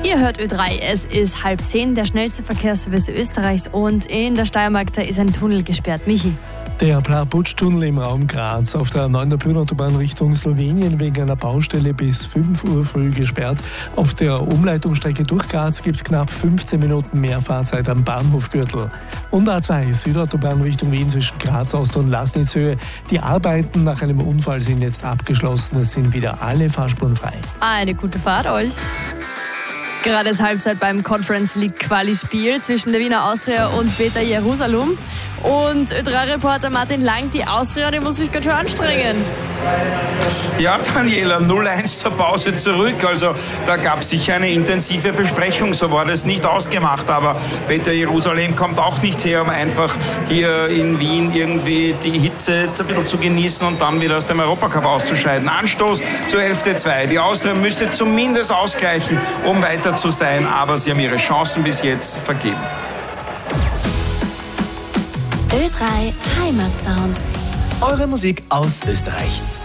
Ihr hört Ö3, es ist 9:30, der schnellste Verkehrsservice Österreichs und in der Steiermark, da ist ein Tunnel gesperrt. Michi. Der Pla-Putsch-Tunnel im Raum Graz auf der 9. Bühnenautobahn Richtung Slowenien wegen einer Baustelle bis 5 Uhr früh gesperrt. Auf der Umleitungsstrecke durch Graz gibt es knapp 15 Minuten mehr Fahrzeit am Bahnhofgürtel. Und A2 Südautobahn Richtung Wien zwischen Graz, Ost und Lasnitzhöhe. Die Arbeiten nach einem Unfall sind jetzt abgeschlossen. Es sind wieder alle Fahrspuren frei. Eine gute Fahrt euch. Gerade ist Halbzeit beim Conference League Quali-Spiel zwischen der Wiener Austria und Beta Jerusalem. Und Ö3-Reporter Martin Lang, die Austria, die muss sich ganz schön anstrengen. Ja, Daniela, 0:1 zur Pause zurück. Also da gab es sicher eine intensive Besprechung. So war das nicht ausgemacht. Aber Beta Jerusalem kommt auch nicht her, um einfach hier in Wien irgendwie die Hitze ein bisschen zu genießen und dann wieder aus dem Europacup auszuscheiden. Anstoß zur Hälfte 2. Die Austria müsste zumindest ausgleichen, um weiter zu sein. Aber sie haben ihre Chancen bis jetzt vergeben. Ö3 Heimatsound. Eure Musik aus Österreich.